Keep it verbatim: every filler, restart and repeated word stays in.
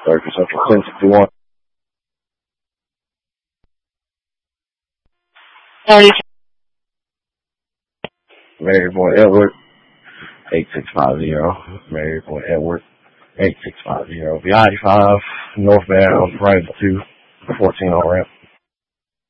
thirty Central ten sixty-one. thirty. Mary Boy Edward, eight six five zero. Mary Boy Edward, eight six five zero. V I five, northbound, right to fourteen on ramp.